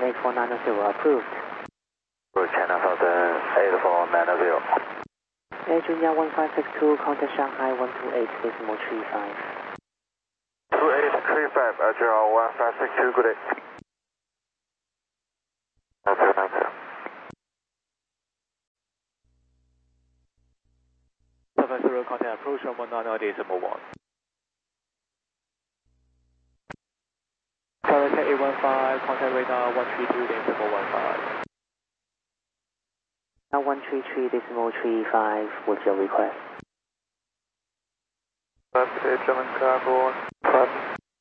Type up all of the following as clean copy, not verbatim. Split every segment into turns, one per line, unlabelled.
8490 approved.
Route China Southern 8490.
Air Junior 1562, contact Shanghai 128.35.
2835, Adrian 1562, good day. 9090.
750, contact approach on 190.1. Tower 815, contact radar 132.15.
Now 133.35, what's your request?
German Cargo 1.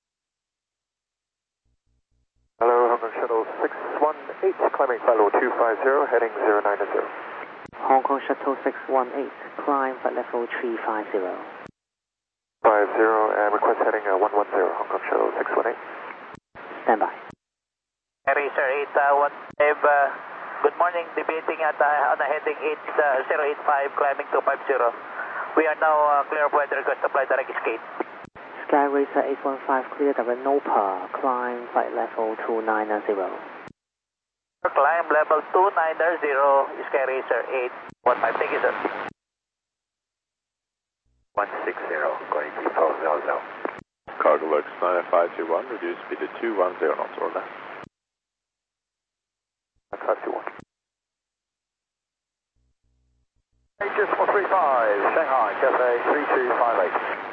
Hello, Hong Kong Shuttle 618, climbing flight level 250, heading 090.
Hong Kong Shuttle 618, climb flight level 350.
50, and request heading 110, Hong Kong Shuttle 618.
Stand by.
Racer 815, good morning, debating at on a heading 085, climbing 250. We are now clear for the request to fly direct escape.
Sky Racer 815, clear direct NOPA, climb flight level 290.
Climb level 290, Sky Racer 815, thank you sir.
160, going to 400.
Cargo Works 9521, reduce speed to 210 knots or less.
521. Aegis 435, Shanghai, Cathay 3258.